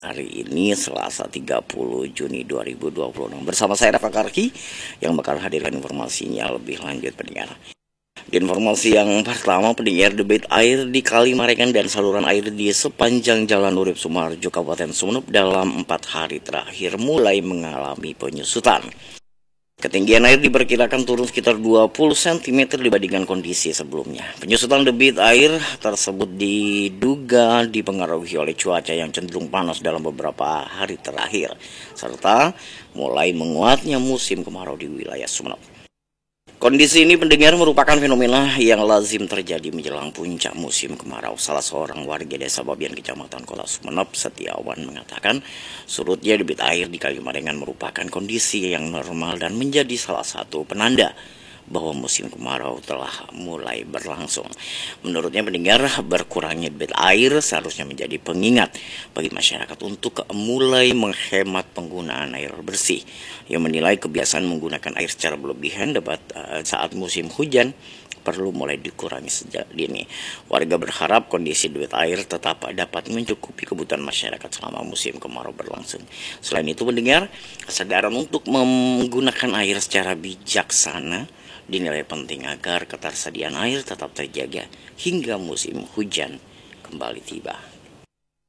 Hari ini Selasa 30 Juni 2026 bersama saya Rafa Karki yang bakal hadirkan informasinya lebih lanjut pendengar. Di informasi yang pertama, pendengar, debit air di Kali Marengan dan saluran air di sepanjang Jalan Urip Sumarjo Kabupaten Sumeneb dalam 4 hari terakhir mulai mengalami penyusutan. Ketinggian air diperkirakan turun sekitar 20 cm dibandingkan kondisi sebelumnya. Penyusutan debit air tersebut diduga dipengaruhi oleh cuaca yang cenderung panas dalam beberapa hari terakhir, serta mulai menguatnya musim kemarau di wilayah Sumeneb. Kondisi ini, pendengar, merupakan fenomena yang lazim terjadi menjelang puncak musim kemarau. Salah seorang warga desa Babian, Kecamatan Kota Sumeneb, Setiawan, mengatakan surutnya debit air di Kali Marengan merupakan kondisi yang normal dan menjadi salah satu penanda bahwa musim kemarau telah mulai berlangsung. Menurutnya, pendengar, berkurangnya debit air seharusnya menjadi pengingat bagi masyarakat untuk mulai menghemat penggunaan air bersih. Yang menilai kebiasaan menggunakan air secara berlebihan saat musim hujan perlu mulai dikurangi sejak dini. Warga berharap kondisi debit air tetap dapat mencukupi kebutuhan masyarakat selama musim kemarau berlangsung. Selain itu, pendengar, kesadaran untuk menggunakan air secara bijaksana dinilai penting agar ketersediaan air tetap terjaga hingga musim hujan kembali tiba.